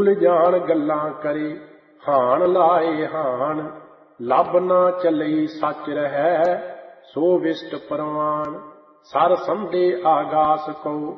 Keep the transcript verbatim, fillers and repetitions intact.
ਭੂਲ ਜਾਣ ਗੱਲਾਂ ਕਰੇ, ਹਾਣ ਲਾਏ ਹਾਣ। ਲੱਭ ਨਾ ਚੱਲਈ ਸੱਚ ਰਹਿ, ਸੋ ਵਿਸ਼ਟ ਪ੍ਰਵਾਨ। Sir ਸੰਧੇ ਆਗਾਸ Q,